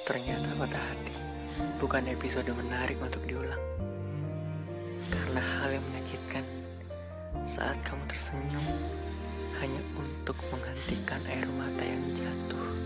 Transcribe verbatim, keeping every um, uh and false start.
Ternyata patah hati bukan episode menarik untuk diulang. Karena hal yang menyakitkan saat kamu tersenyum hanya untuk menghentikan air mata yang jatuh.